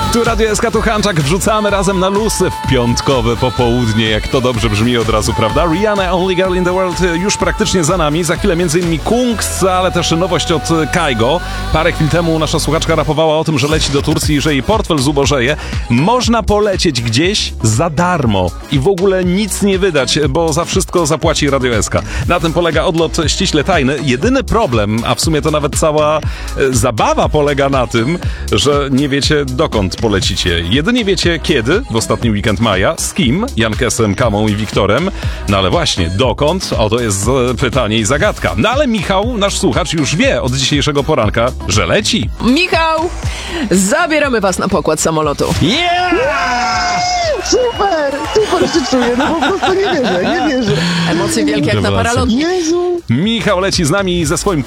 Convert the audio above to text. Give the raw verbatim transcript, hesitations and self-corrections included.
Tu Radio S K, tu Hanczak, wrzucamy razem na lusy w piątkowe popołudnie, jak to dobrze brzmi od razu, prawda? Rihanna, Only Girl in the World już praktycznie za nami, za chwilę m.in. Kungs, ale też nowość od Kygo. Parę chwil temu nasza słuchaczka rapowała o tym, że leci do Turcji i że jej portfel zubożeje. Można polecieć gdzieś za darmo i w ogóle nic nie wydać, bo za wszystko zapłaci Radio S K. Na tym polega odlot ściśle tajny. Jedyny problem, a w sumie to nawet cała e, zabawa polega na tym, że nie wiecie dokąd polecicie. Jedynie wiecie kiedy, w ostatni weekend maja, z kim, Jankesem, Kamą i Wiktorem, no ale właśnie dokąd, oto jest pytanie i zagadka. No ale Michał, nasz słuchacz, już wie od dzisiejszego poranka, że leci. Michał, zabieramy was na pokład samolotu. Yeah! Super! Super się czuję, no po prostu nie wierzę, nie wierzę. Emocje wielkie jak na paralocie. Jezu! Michał leci z nami ze swoim